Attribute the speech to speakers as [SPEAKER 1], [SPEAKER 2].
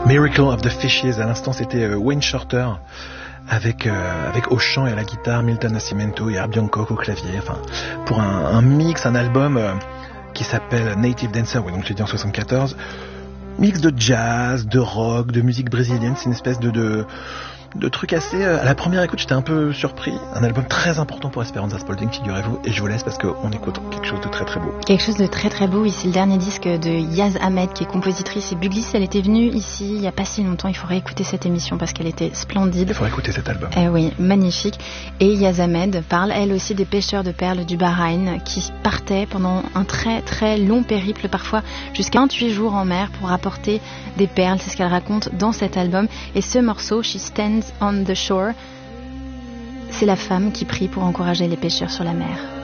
[SPEAKER 1] Miracle of the Fishes, à l'instant c'était Wayne Shorter avec au chant et à la guitare, Milton Nascimento et Art Bangkok au clavier, enfin pour un mix, un album qui s'appelle Native Dancer, oui, donc je l'ai dit en 74, mix de jazz, de rock, de musique brésilienne, c'est une espèce de trucs assez... à la première écoute, j'étais un peu surpris. Un album très important pour Esperanza Spalding, figurez-vous. Et je vous laisse parce qu'on écoute quelque chose de très très beau.
[SPEAKER 2] Quelque chose de très très beau. Oui, c'est le dernier disque de Yaz Ahmed, qui est compositrice et bugliste. Elle était venue ici il n'y a pas si longtemps. Il faut réécouter cette émission parce qu'elle était splendide.
[SPEAKER 1] Il faut écouter cet album.
[SPEAKER 2] Oui, magnifique. Et Yaz Ahmed parle, elle aussi, des pêcheurs de perles du Bahreïn qui partaient pendant un très très long périple, parfois jusqu'à 28 jours en mer pour apporter des perles. C'est ce qu'elle raconte dans cet album. Et ce morceau, She Stands on the Shore, c'est la femme qui prie pour encourager les pêcheurs sur la mer.